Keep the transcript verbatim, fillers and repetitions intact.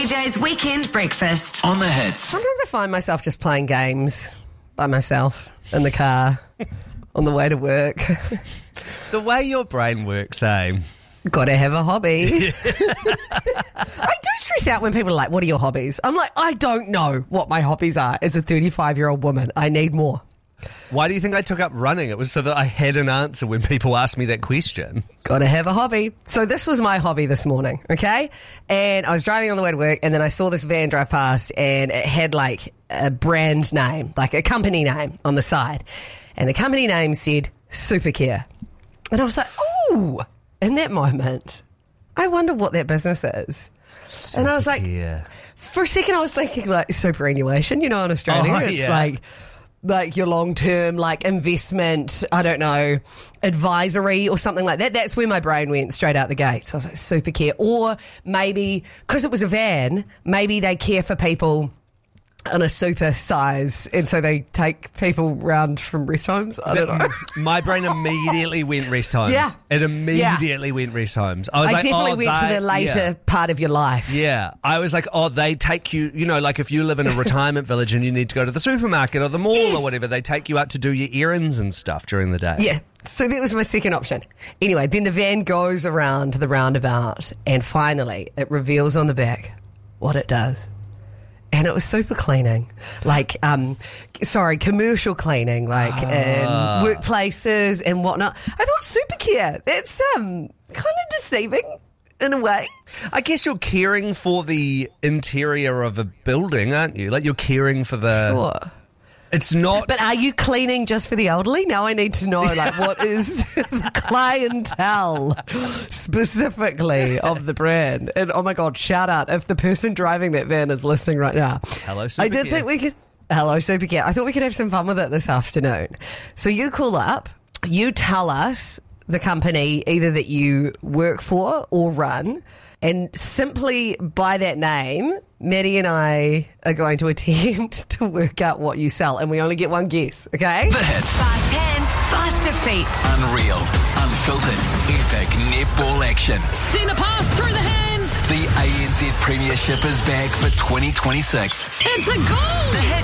J J's Weekend Breakfast. On the Hits. Sometimes I find myself just playing games by myself in the car on the way to work. The way your brain works, eh? Gotta have a hobby. I do stress out when people are like, what are your hobbies? I'm like, I don't know what my hobbies are as a thirty-five-year-old woman. I need more. Why do you think I took up running? It was so that I had an answer when people asked me that question. Gotta have a hobby. So this was my hobby this morning, okay? And I was driving on the way to work, and then I saw this van drive past, and it had like a brand name, like a company name on the side. And the company name said Supercare. And I was like, ooh. In that moment, I wonder what that business is. Super and I was like, care. For a second I was thinking like superannuation, you know, in Australia. Oh, it's yeah. like like your long-term like investment, I don't know, advisory or something like that. That's where my brain went straight out the gate. So I was like, Supercare. Or maybe, because it was a van, maybe they care for people in a super size, and so they take people round from rest homes. I don't know. My brain immediately went rest homes. Yeah. It immediately yeah. went rest homes. I was I like, definitely oh, went they, to the later yeah. part of your life. Yeah. I was like, oh, they take you, you know, like if you live in a retirement village and you need to go to the supermarket or the mall Yes. or whatever, they take you out to do your errands and stuff during the day. Yeah. So that was my second option. Anyway, then the van goes around the roundabout, and finally it reveals on the back what it does. And it was super cleaning, like, um, sorry, commercial cleaning, like Ah. in workplaces and whatnot. I thought Supercare, that's um, kind of deceiving in a way. I guess you're caring for the interior of a building, aren't you? Like you're caring for the... Sure. It's not... But are you cleaning just for the elderly? Now I need to know, like, what is the clientele specifically of the brand? And, oh, my God, shout out if the person driving that van is listening right now. Hello, I did Supercare. think we could... Hello, Supercare. I thought we could have some fun with it this afternoon. So you call up, you tell us the company either that you work for or run, and simply by that name, Maddie and I are going to attempt to work out what you sell, and we only get one guess, okay? The Hits. Fast hands, faster feet. Unreal, unfiltered, epic netball action. Centre pass through the hands. The A N Z Premiership is back for twenty twenty-six. It's a goal. The Hits